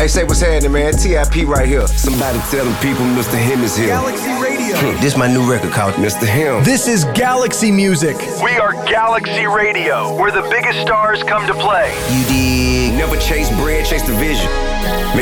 Hey, say what's happening, man. TIP right here. Somebody tell them people Mr. Him is here. Galaxy Radio. This my new record called Mr. Him. This is Galaxy Music. We are Galaxy Radio, where the biggest stars come to play. You dig? Never chase bread, chase the vision. Make